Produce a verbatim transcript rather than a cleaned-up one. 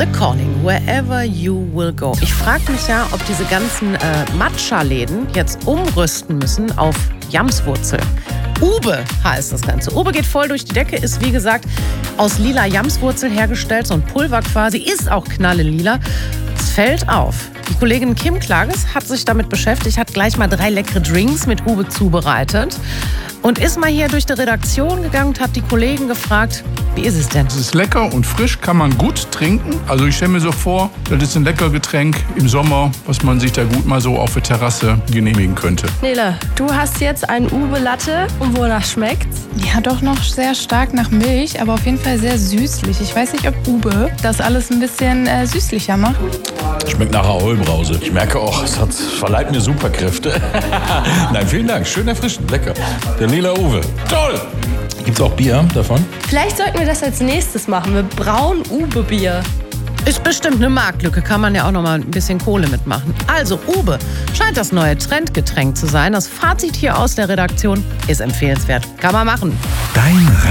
The Calling, wherever you will go. Ich frage mich ja, ob diese ganzen äh, Matcha-Läden jetzt umrüsten müssen auf Jamswurzel. Ube heißt das Ganze. Ube geht voll durch die Decke, ist wie gesagt aus lila Jamswurzel hergestellt, so ein Pulver quasi, ist auch knallelila. Es fällt auf. Die Kollegin Kim Klages hat sich damit beschäftigt, hat gleich mal drei leckere Drinks mit Ube zubereitet und ist mal hier durch die Redaktion gegangen und hat die Kollegen gefragt, wie ist es denn? Es ist lecker und frisch, kann man gut trinken. Also ich stelle mir so vor, das ist ein lecker Getränk im Sommer, was man sich da gut mal so auf der Terrasse genehmigen könnte. Nele, du hast jetzt einen Ube-Latte und wonach schmeckt's? Ja, doch noch sehr stark nach Milch, aber auf jeden Fall sehr süßlich. Ich weiß nicht, ob Ube das alles ein bisschen äh, süßlicher macht. Schmeckt nach Ahoi-Brause. Ich merke auch, es hat, verleiht mir Superkräfte. Nein, vielen Dank. Schön erfrischend, lecker. Der lila Uwe. Toll! Gibt's auch Bier davon? Vielleicht sollten wir das als nächstes machen. Wir brauen Ube-Bier. Ist bestimmt eine Marktlücke, kann man ja auch noch mal ein bisschen Kohle mitmachen. Also Ube scheint das neue Trendgetränk zu sein. Das Fazit hier aus der Redaktion ist empfehlenswert. Kann man machen. Dein